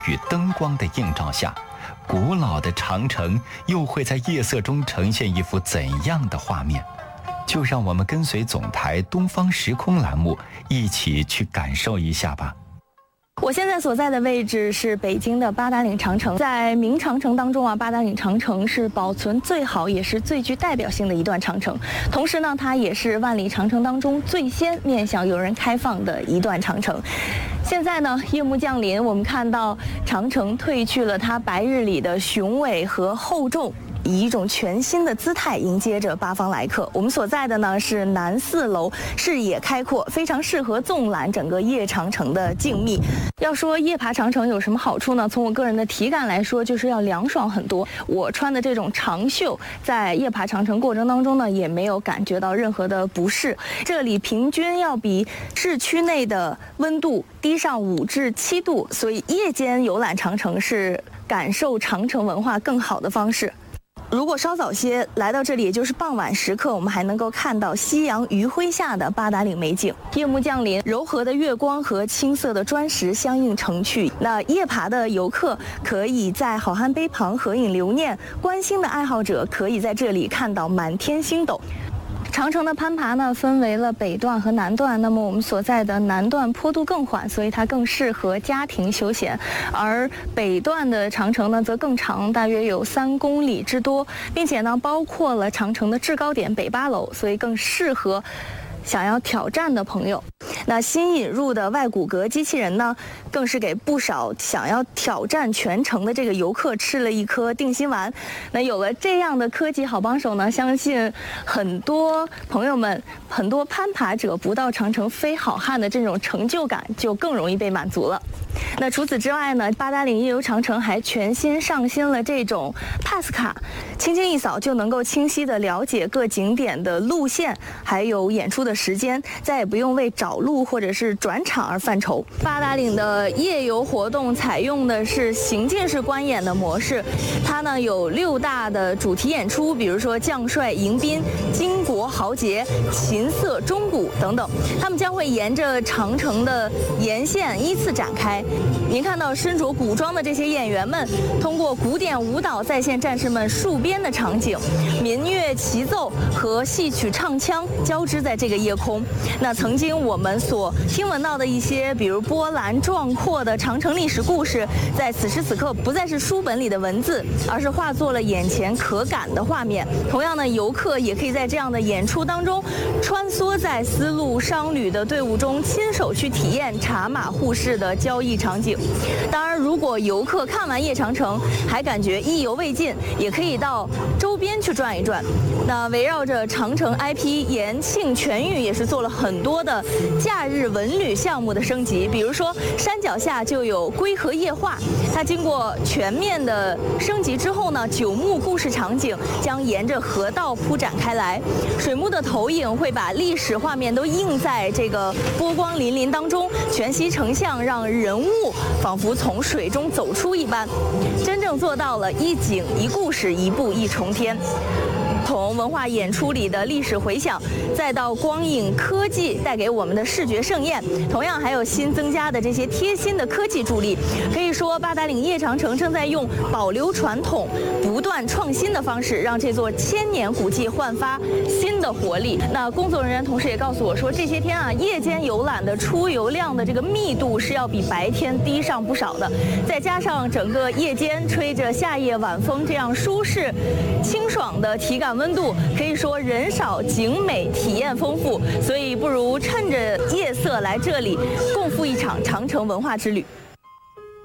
与灯光的映照下，古老的长城又会在夜色中呈现一幅怎样的画面？就让我们跟随总台东方时空栏目一起去感受一下吧。 我现在所在的位置是北京的八达岭长城。在明长城当中啊，八达岭长城是保存最好也是最具代表性的一段长城，同时呢，它也是万里长城当中最先面向游人开放的一段长城。现在呢，夜幕降临，我们看到长城褪去了它白日里的雄伟和厚重，以一种全新的姿态迎接着八方来客。我们所在的呢是南4楼，视野开阔，非常适合纵览整个夜长城的静谧。要说夜爬长城有什么好处呢？从我个人的体感来说，就是要凉爽很多。我穿的这种长袖，在夜爬长城过程当中呢，也没有感觉到任何的不适。这里平均要比市区内的温度低上5至7度，所以夜间游览长城是感受长城文化更好的方式。如果稍早些来到这里，也就是傍晚时刻，我们还能够看到夕阳余晖下的八达岭美景。夜幕降临，柔和的月光和青色的砖石相映成趣。那夜爬的游客可以在好汉碑旁合影留念，观星的爱好者可以在这里看到满天星斗。长城的攀爬呢，分为了北段和南段。那么我们所在的南段坡度更缓，所以它更适合家庭休闲；而北段的长城呢，则更长，大约有3公里之多，并且呢，包括了长城的制高点北8楼，所以更适合想要挑战的朋友。那新引入的外骨骼机器人呢，更是给不少想要挑战全程的这个游客吃了一颗定心丸。那有了这样的科技好帮手呢，相信很多朋友们、很多攀爬者不到长城非好汉的这种成就感就更容易被满足了。那除此之外呢，八达岭夜游长城还全新上新了这种 Pass 卡，轻轻一扫就能够清晰地了解各景点的路线，还有演出的时间，再也不用为找路或者是转场而犯愁。八达岭的夜游活动采用的是行进式观演的模式，它呢有6大的主题演出，比如说将帅迎宾、巾帼豪杰、琴瑟钟鼓等等，他们将会沿着长城的沿线依次展开。您看到身着古装的这些演员们，通过古典舞蹈再现战士们戍边的场景，民乐齐奏和戏曲唱腔交织在这个夜空。那曾经我们所听闻到的一些，比如波澜壮阔的长城历史故事，在此时此刻不再是书本里的文字，而是化作了眼前可感的画面。同样呢，游客也可以在这样的演出当中，穿梭在丝路商旅的队伍中，亲手去体验茶马互市的交易场景。当然，如果游客看完夜长城还感觉意犹未尽，也可以到周边去转一转。那围绕着长城 IP 延庆全域也是做了很多的假日文旅项目的升级，比如说山脚下就有归河夜话，它经过全面的升级之后呢，9幕故事场景将沿着河道铺展开来，水幕的投影会把历史画面都映在这个波光粼粼当中，全息成像，让人物仿佛从水中走出一般，真正做到了一景一故事，一步一重天。从文化演出里的历史回响，再到光影科技带给我们的视觉盛宴，同样还有新增加的这些贴心的科技助力。可以说，八达岭夜长城正在用保留传统、不断创新的方式，让这座1000年古迹焕发新的活力。那工作人员同时也告诉我说，这些天啊，夜间游览的出游量的这个密度是要比白天低上不少的。再加上整个夜间吹着夏夜晚风，这样舒适、清爽的体感温度，可以说人少景美，体验丰富，所以不如趁着夜色来这里，共赴一场长城文化之旅。